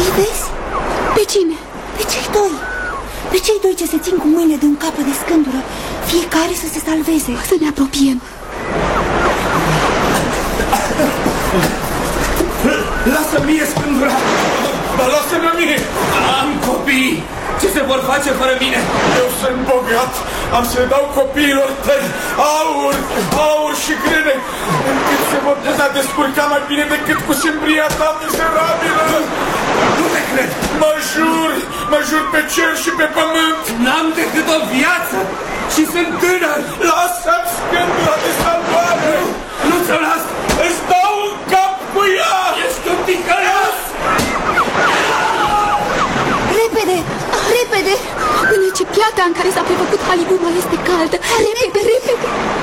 Îi vezi? Pe cine? Pe cei doi. Pe cei doi ce se țin cu mâinile de un capăt de scândură, fiecare să se salveze. Să ne apropiem. Lasă-mi mie scândura! Dar lasă-mi mie! Am copii! Ce se vor face fără mine? Eu sunt bogat! Am să dau copiilor tăi aur și grâne, încât se vor putea descurca mai bine decât cu sâmbria ta mizerabilă! Nu te cred! Mă jur pe cer și pe pământ! N-am decât o viață și sunt tânăr! Lasă-mi scândura de salvare! Nu ți-o las! Îți dau un cap cu ea! Ești un ticălos! Repede! Repede! Până ce piatra în care s-a prefăcut Halibuma este caldă. Repede, repede!